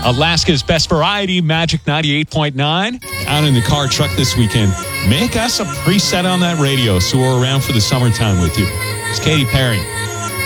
Alaska's Best Variety, Magic 98.9. Out in the car truck this weekend. Make us a preset on that radio so we're around for the summertime with you. It's Katy Perry.